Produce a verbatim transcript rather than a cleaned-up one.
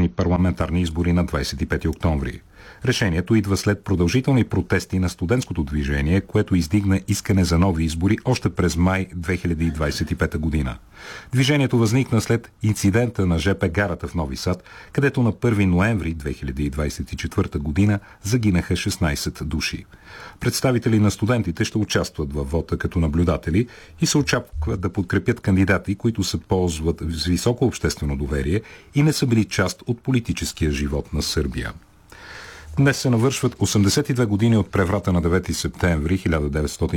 редовни парламентарни избори на двадесет и пети октомври. Решението идва след продължителни протести на студентското движение, което издигна искане за нови избори още през май две хиляди двадесет и пета година. Движението възникна след инцидента на жп гарата в Нови Сад, където на първи ноември две хиляди двадесет и четвърта година загинаха шестнадесет души. Представители на студентите ще участват във вота като наблюдатели и се очаква да подкрепят кандидати, които се ползват с високо обществено доверие и не са били част от политическия живот на Сърбия. Днес се навършват осемдесет и две години от преврата на девети септември хиляда деветстотин